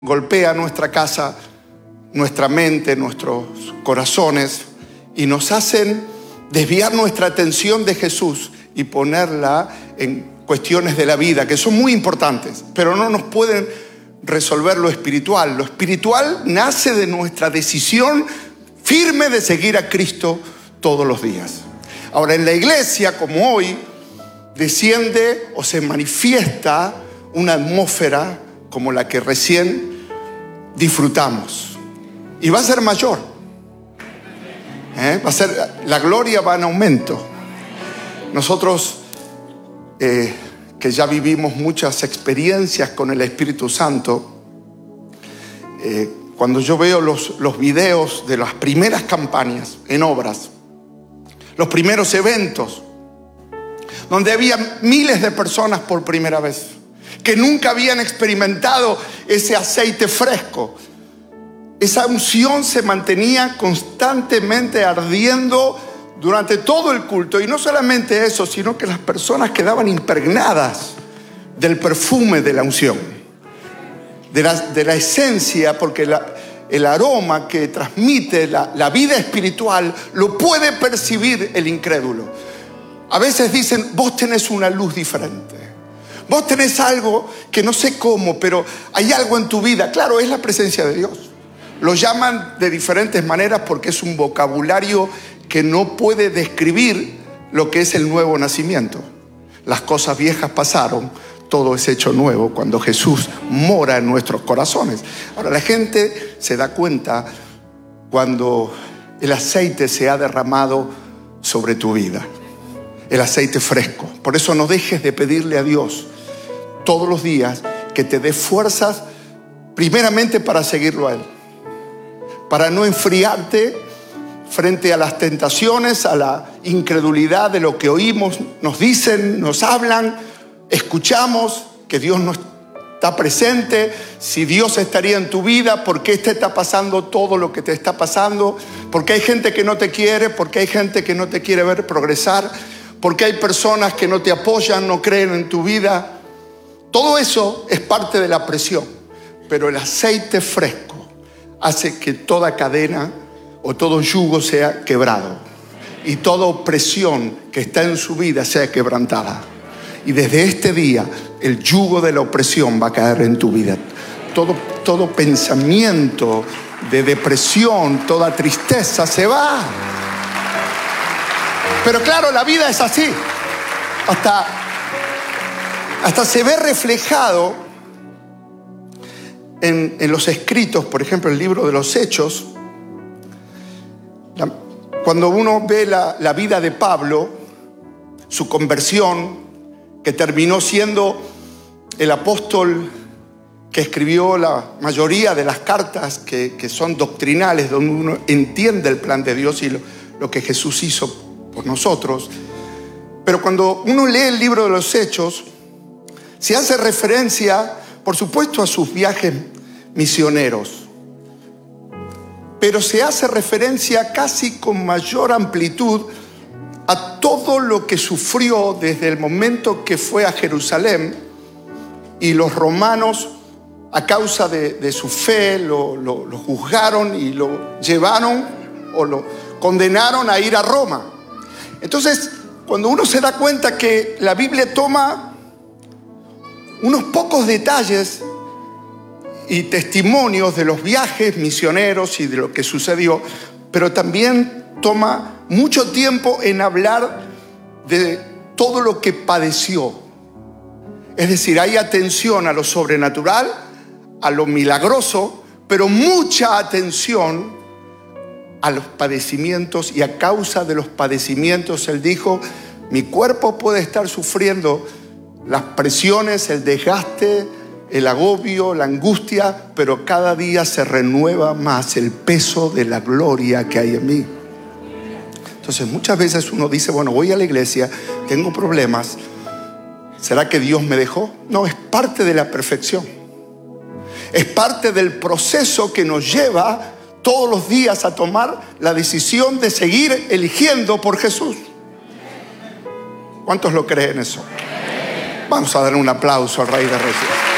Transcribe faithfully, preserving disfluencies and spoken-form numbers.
golpea nuestra casa, nuestra mente, nuestros corazones y nos hacen desviar nuestra atención de Jesús y ponerla en cuestiones de la vida que son muy importantes, pero no nos pueden resolver lo espiritual. Lo espiritual nace de nuestra decisión firme de seguir a Cristo todos los días. Ahora, en la iglesia, como hoy, desciende o se manifiesta una atmósfera como la que recién disfrutamos. Y va a ser mayor. ¿Eh? Va a ser, la gloria va en aumento. Nosotros, eh, que ya vivimos muchas experiencias con el Espíritu Santo, eh, cuando yo veo los, los videos de las primeras campañas en obras, los primeros eventos, donde había miles de personas por primera vez, que nunca habían experimentado ese aceite fresco. Esa unción se mantenía constantemente ardiendo durante todo el culto. Y no solamente eso, sino que las personas quedaban impregnadas del perfume de la unción, de la, de la esencia, porque la, el aroma que transmite la, la vida espiritual lo puede percibir el incrédulo. A veces dicen, vos tenés una luz diferente. Vos tenés algo que no sé cómo, pero hay algo en tu vida. Claro, es la presencia de Dios. Lo llaman de diferentes maneras porque es un vocabulario que no puede describir lo que es el nuevo nacimiento. Las cosas viejas pasaron, todo es hecho nuevo cuando Jesús mora en nuestros corazones. Ahora, la gente se da cuenta cuando el aceite se ha derramado sobre tu vida. El aceite fresco. Por eso no dejes de pedirle a Dios todos los días que te dé fuerzas, primeramente para seguirlo a Él, para no enfriarte frente a las tentaciones, a la incredulidad de lo que oímos, nos dicen, nos hablan, escuchamos que Dios no está presente. Si Dios estaría en tu vida, ¿por qué te está pasando todo lo que te está pasando? Porque hay gente que no te quiere, porque hay gente que no te quiere ver progresar, porque hay personas que no te apoyan, no creen en tu vida. Todo eso es parte de la presión, pero el aceite fresco hace que toda cadena o todo yugo sea quebrado y toda opresión que está en su vida sea quebrantada. Y desde este día el yugo de la opresión va a caer en tu vida. Todo, todo pensamiento de depresión, toda tristeza se va. Pero claro, la vida es así. Hasta, hasta se ve reflejado en, en los escritos, por ejemplo, el libro de los Hechos. La, cuando uno ve la, la vida de Pablo, su conversión, que terminó siendo el apóstol que escribió la mayoría de las cartas que, que son doctrinales, donde uno entiende el plan de Dios y lo, lo que Jesús hizo por nosotros. Pero cuando uno lee el libro de los Hechos, se hace referencia, por supuesto, a sus viajes misioneros, pero se hace referencia casi con mayor amplitud a todo lo que sufrió desde el momento que fue a Jerusalén y los romanos, a causa de, de su fe, lo, lo, lo juzgaron y lo llevaron o lo condenaron a ir a Roma. Entonces, cuando uno se da cuenta que la Biblia toma unos pocos detalles y testimonios de los viajes misioneros y de lo que sucedió, pero también toma mucho tiempo en hablar de todo lo que padeció. Es decir, hay atención a lo sobrenatural, a lo milagroso, pero mucha atención a los padecimientos, y a causa de los padecimientos Él dijo, mi cuerpo puede estar sufriendo las presiones, el desgaste, el agobio, la angustia, pero cada día se renueva más el peso de la gloria que hay en mí. Entonces muchas veces uno dice, bueno, voy a la iglesia, tengo problemas, ¿será que Dios me dejó? No, es parte de la perfección. Es parte del proceso que nos lleva todos los días a tomar la decisión de seguir eligiendo por Jesús. ¿Cuántos lo creen eso? Vamos a dar un aplauso al Rey de Reyes.